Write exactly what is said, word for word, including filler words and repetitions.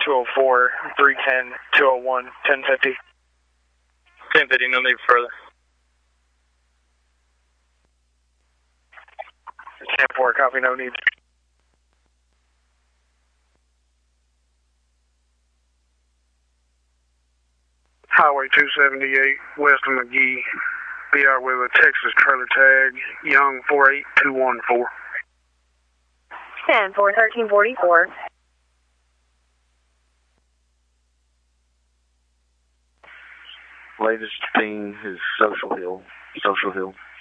two oh four, three ten, two oh one, ten fifty. ten fifty, no need further. ten four, copy, no need. Highway two seventy-eight, west of McGee. B R with a Texas trailer tag, Young four eight two one four. ten four, thirteen forty-four. Latest thing is Social Hill. Social Hill.